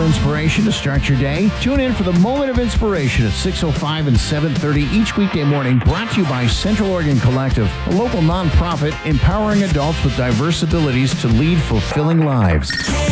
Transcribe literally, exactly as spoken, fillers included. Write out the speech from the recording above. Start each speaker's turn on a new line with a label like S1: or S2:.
S1: inspiration to start your day? Tune in for the Moment of Inspiration at six oh five and seven thirty each weekday morning, brought to you by Central Oregon Collective, a local nonprofit empowering adults with diverse abilities to lead fulfilling lives.